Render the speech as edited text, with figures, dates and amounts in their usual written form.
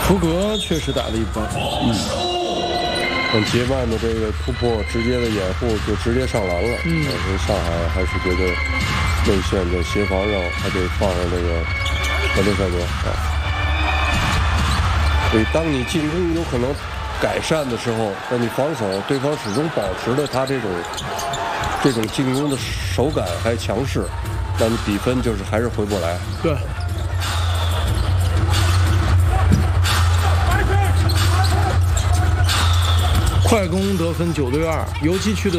福格确实打得一般， 但杰曼的这个突破直接的掩护就直接上篮了。所以上海还是觉得内线的协防上还得放上这个格雷塞格啊。所以当你进攻有可能改善的时候，那你防守对方始终保持了他这种进攻的手感还强势，那你比分就是还是回不来。 对。快攻得分9-2，游击区的